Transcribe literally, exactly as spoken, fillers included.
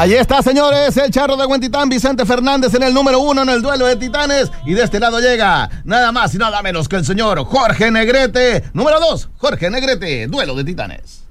Ahí está, señores, el charro de Huentitán, Vicente Fernández en el número uno en el duelo de titanes. Y de este lado llega nada más y nada menos que el señor Jorge Negrete. Número dos, Jorge Negrete, duelo de titanes.